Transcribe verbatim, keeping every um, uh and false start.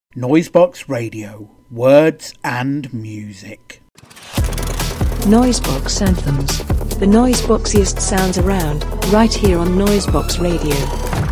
Noisebox Radio, words and music. Noisebox Anthems. The noiseboxiest sounds around, right here on Noisebox Radio.